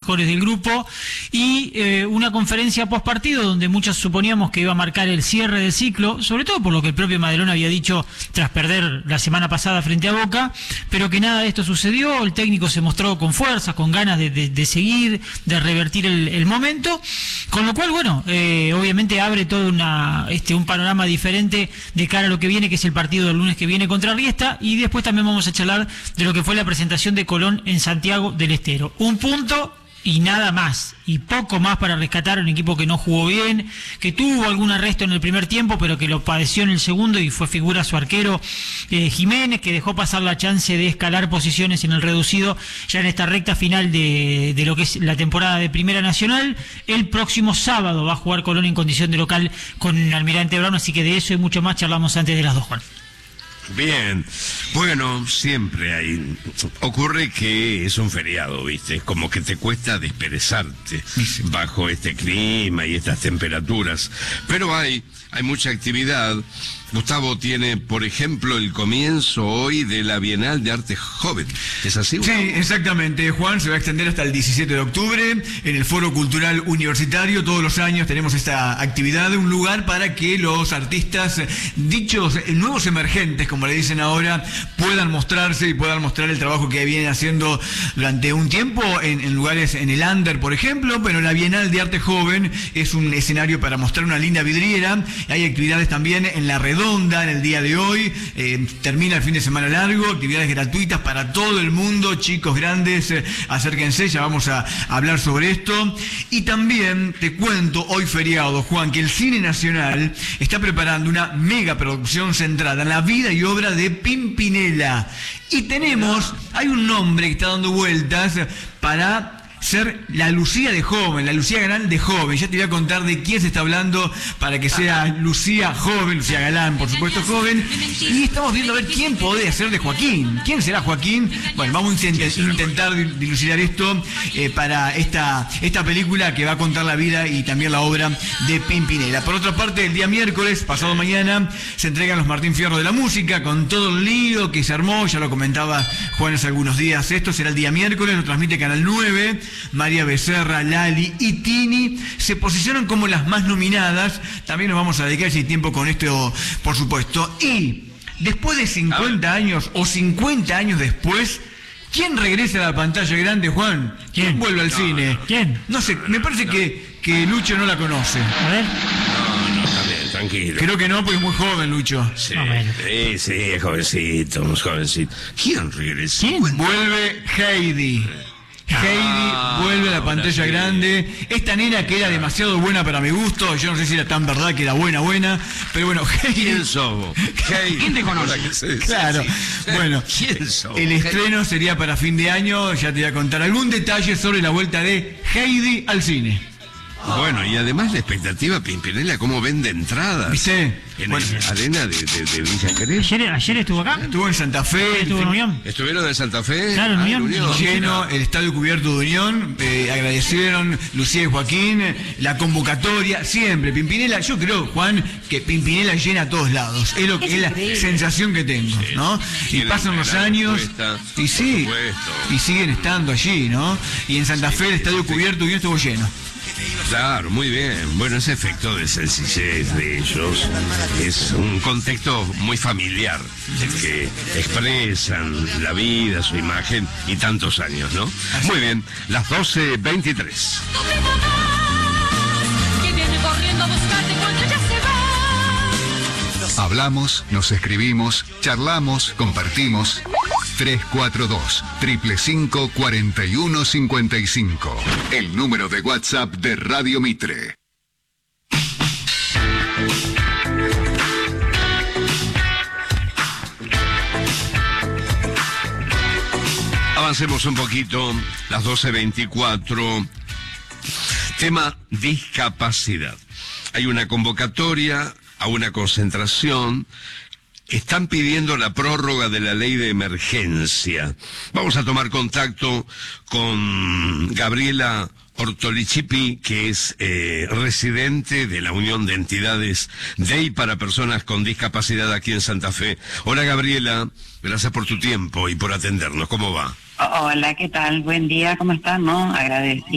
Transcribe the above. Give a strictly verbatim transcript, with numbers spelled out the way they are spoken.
mejores del grupo, y eh, una conferencia post partido donde muchos suponíamos que iba a marcar el cierre del ciclo, sobre todo por lo que el propio Madelón había dicho tras perder la semana pasada frente a Boca, pero que nada de esto sucedió. El técnico se mostró con fuerza, con ganas de, de, de seguir, de revertir el, el momento, con lo cual, bueno, eh, obviamente abre todo una, este, un panorama diferente de cara a lo que viene, que es el partido del lunes que viene contra Riestra, y después también vamos a charlar de lo que fue la presentación de Colón en Santiago del Estero. Un punto y nada más, y poco más para rescatar a un equipo que no jugó bien, que tuvo algún arresto en el primer tiempo, pero que lo padeció en el segundo, y fue figura su arquero eh, Jiménez, que dejó pasar la chance de escalar posiciones en el reducido ya en esta recta final de, de lo que es la temporada de Primera Nacional. El próximo sábado va a jugar Colón en condición de local con Almirante Brown, así que de eso y mucho más charlamos antes de las dos, Juan. Bien, bueno, siempre hay, ocurre que es un feriado, ¿viste? Es como que te cuesta desperezarte bajo este clima y estas temperaturas, pero hay, hay mucha actividad. Gustavo tiene, por ejemplo, el comienzo hoy de la Bienal de Arte Joven. ¿Es así, Gustavo? Sí, exactamente, Juan. Se va a extender hasta el diecisiete de octubre en el Foro Cultural Universitario. Todos los años tenemos esta actividad, un lugar para que los artistas, dichos nuevos emergentes, como le dicen ahora, puedan mostrarse y puedan mostrar el trabajo que vienen haciendo durante un tiempo en, en lugares, en el Under, por ejemplo. Pero la Bienal de Arte Joven es un escenario para mostrar una linda vidriera. Hay actividades también en la Redonda en el día de hoy, eh, termina el fin de semana largo, actividades gratuitas para todo el mundo, chicos, grandes, eh, acérquense, ya vamos a, a hablar sobre esto. Y también te cuento, hoy feriado, Juan, que el Cine Nacional está preparando una mega producción centrada en la vida y obra de Pimpinela. Y tenemos, hay un nombre que está dando vueltas para ser la Lucía de joven, la Lucía Galán de joven. Ya te voy a contar de quién se está hablando para que sea Lucía joven, Lucía Galán, por supuesto, joven. Y estamos viendo a ver quién podría ser de Joaquín. ¿Quién será Joaquín? Bueno, vamos a intentar dilucidar esto eh, para esta, esta película que va a contar la vida y también la obra de Pimpinela. Por otra parte, el día miércoles, pasado mañana, se entregan los Martín Fierro de la música, con todo el lío que se armó, ya lo comentaba Juan hace algunos días. Esto será el día miércoles, lo transmite Canal nueve. María Becerra, Lali y Tini se posicionan como las más nominadas. También nos vamos a dedicar ese tiempo con esto, por supuesto. Y después de cincuenta años o cincuenta años después, ¿quién regresa a la pantalla grande, Juan? ¿Quién, ¿Quién vuelve al no, cine? No, ¿Quién? No sé, me parece no. que, que Lucho no la conoce. A ver. No, no, también, tranquilo. Creo que no, porque es muy joven, Lucho. Sí, Ah, bueno. sí, sí, jovencito, un jovencito. ¿Quién regresa? ¿Quién? Vuelve Heidi. Heidi Ah, vuelve a la pantalla sí. grande. Esta nena que era demasiado buena para mi gusto, yo no sé si era tan verdad que era buena, buena, pero bueno, Heidi. ¿Quién sos? ¿Quién te conoce? Claro, Sí, sí. bueno, ¿Quién sos? el estreno sería para fin de año. Ya te voy a contar algún detalle sobre la vuelta de Heidi al cine. Bueno, y además la expectativa, Pimpinela, cómo vende entradas. ¿Viste? En Bueno. la arena de, de, de Villa Crespo. Ayer, ayer estuvo acá. Estuvo en Santa Fe. Estuvo en Unión. ¿Estuvieron en Santa Fe? Claro, en Ah, Unión. Unión. Lleno, el estadio cubierto de Unión, eh, agradecieron Lucía y Joaquín, la convocatoria, siempre, Pimpinela, yo creo, Juan, que Pimpinela llena a todos lados, es, lo, es, es la sensación que tengo, Sí, ¿no? Y tiene pasan una los gran años, respuesta, y por sí, supuesto. y siguen estando allí, ¿no? Y en Santa Sí, Fe el estadio sí. cubierto de Unión estuvo lleno. Claro, muy bien. Bueno, ese efecto de sencillez de ellos es un contexto muy familiar, el que expresan la vida, su imagen y tantos años, ¿no? Muy bien, las doce veintitrés. Que viene corriendo a buscarte cuando ella se va. Hablamos, nos escribimos, charlamos, compartimos. tres cuatro dos, cinco cinco cinco, cuatro uno cinco cinco. El número de WhatsApp de Radio Mitre. Avancemos un poquito, las doce veinticuatro. Tema discapacidad. Hay una convocatoria a una concentración. Están pidiendo la prórroga de la ley de emergencia. Vamos a tomar contacto con Gabriela Ortolichipi, que es eh, residente de la Unión de Entidades D E I para Personas con Discapacidad aquí en Santa Fe. Hola, Gabriela, gracias por tu tiempo y por atendernos. ¿Cómo va? Hola, ¿qué tal? Buen día, ¿cómo están? ¿No? Agradecido